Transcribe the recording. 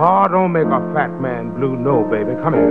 Oh, don't make a fat man blue. No, baby. Come here.